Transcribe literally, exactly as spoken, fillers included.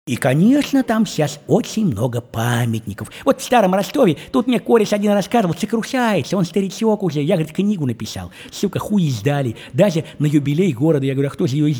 И, конечно, там сейчас очень много памятников. Вот в Старом Ростове, тут мне кореш один рассказывал, сокрушается, он старичок уже, я, говорит, книгу написал. Сука, хуй издали, даже на юбилей города. Я говорю, а кто же ее издал?